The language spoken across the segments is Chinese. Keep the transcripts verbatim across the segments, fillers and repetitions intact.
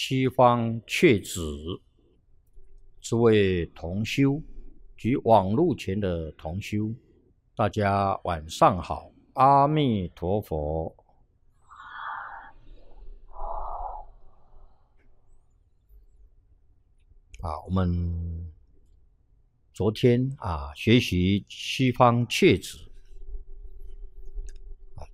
西方确子诸位同修及网络前的同修，大家晚上好，阿弥陀佛。啊，我们昨天啊学习西方确子，啊，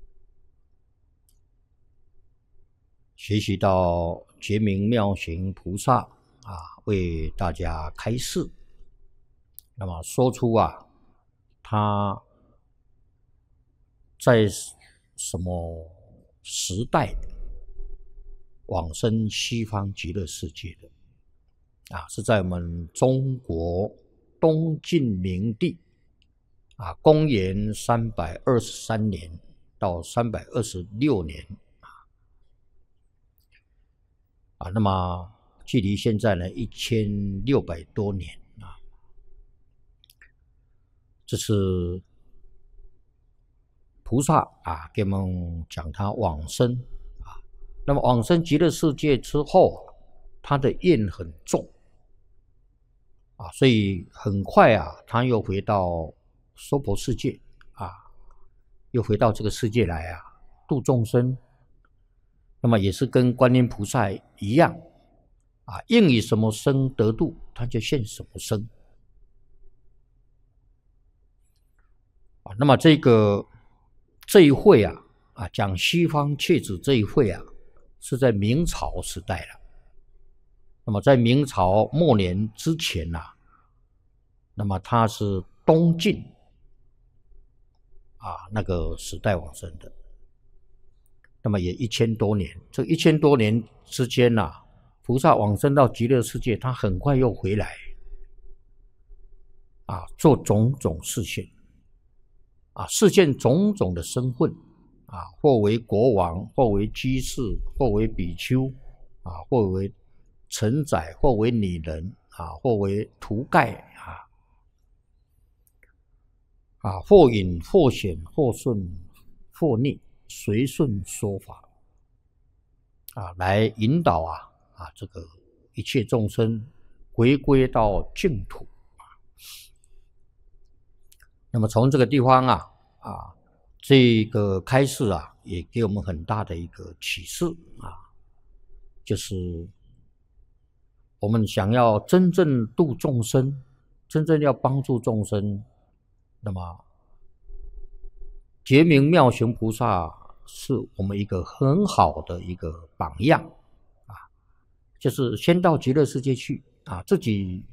学习到觉明妙行菩萨啊为大家开示，那么说出啊他在什么时代往生西方极乐世界的。啊，是在我们中国东晋明帝啊，公元三百二十三年到三百二十六年啊，那么距离现在呢一千六百多年啊，这是菩萨啊给我们讲他往生啊，那么往生极乐世界之后，他的业很重。啊，所以很快啊，他又回到娑婆世界啊，又回到这个世界来啊，度众生。那么也是跟观音菩萨一样啊，应以什么身得度，他就现什么身啊。那么这个这一会啊啊，讲西方确子这一会啊，是在明朝时代了。那么在明朝末年之前呐、啊，那么他是东晋啊那个时代往生的，那么也一千多年，这一千多年之间呐、啊，菩萨往生到极乐世界，他很快又回来啊，做种种事现啊，示现种种的身份啊，或为国王，或为居士，或为比丘啊，或为承载，或为女人啊，或为涂盖啊，啊，或隐或显，或顺或逆，随顺说法啊，来引导啊啊这个一切众生回归到净土啊。那么从这个地方啊啊这个开示啊，也给我们很大的一个启示啊，就是我们想要真正度众生，真正要帮助众生，那么觉明妙行菩萨是我们一个很好的一个榜样啊，就是先到极乐世界去啊，自己